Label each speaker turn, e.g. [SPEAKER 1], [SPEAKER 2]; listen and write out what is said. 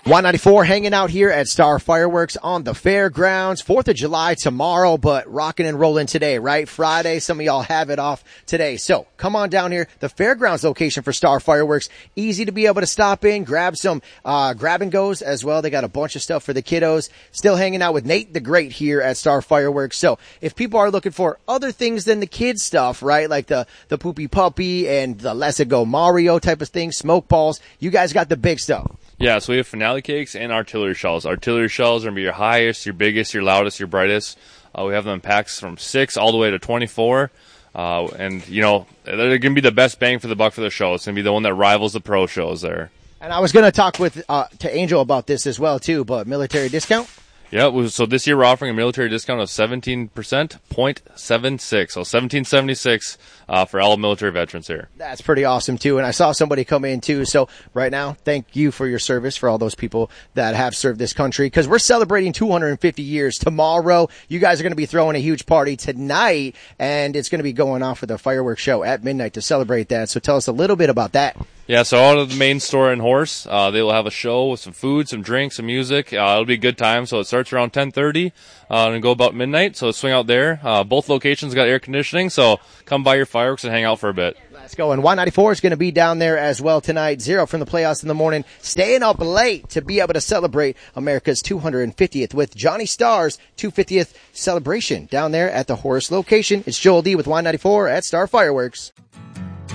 [SPEAKER 1] Y94 hanging out here at Star Fireworks on the fairgrounds. 4th of July tomorrow, but rocking and rolling today, right? Friday. Some of y'all have it off today. So come on down here. The fairgrounds location for Star Fireworks. Easy to be able to stop in, grab some grab and goes as well. They got a bunch of stuff for the kiddos. Still hanging out with Nate the Great here at Star Fireworks. So if people are looking for other things than the kids stuff, right? Like the Poopy Puppy and the Let's It Go Mario type of thing, smoke balls, you guys got the big stuff.
[SPEAKER 2] Yeah, so we have finale cakes and artillery shells. Artillery shells are going to be your highest, your biggest, your loudest, your brightest. We have them in packs from 6 all the way to 24. And, you know, they're going to be the best bang for the buck for the show. It's going to be the one that rivals the pro shows there.
[SPEAKER 1] And I was going to talk with to Angel about this as well, too, but military discount?
[SPEAKER 2] Yeah, so this year we're offering a military discount of 17%, 0.76. So $17.76 for all military veterans here.
[SPEAKER 1] That's pretty awesome, too. And I saw somebody come in, too. So right now, thank you for your service for all those people that have served this country, because we're celebrating 250 years tomorrow. You guys are going to be throwing a huge party tonight, and it's going to be going off with a fireworks show at midnight to celebrate that. So tell us a little bit about that.
[SPEAKER 2] Yeah, so out of the main store in Horse, they will have a show with some food, some drinks, some music. It'll be a good time. So it starts around 10:30 and go about midnight. So swing out there. Both locations got air conditioning, so come buy your fireworks and hang out for a bit.
[SPEAKER 1] Let's go. And Y94 is going to be down there as well tonight. Zero from the playoffs in the morning, staying up late to be able to celebrate America's 250th with Johnny Starr's 250th celebration down there at the Horse location. It's Joel D with Y94 at Star Fireworks.